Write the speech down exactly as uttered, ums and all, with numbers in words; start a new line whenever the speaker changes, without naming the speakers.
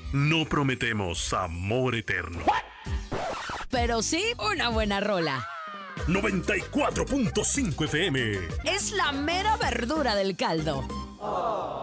No prometemos amor eterno.
Pero sí una buena rola.
noventa y cuatro punto cinco F M.
Es la mera verdura del caldo.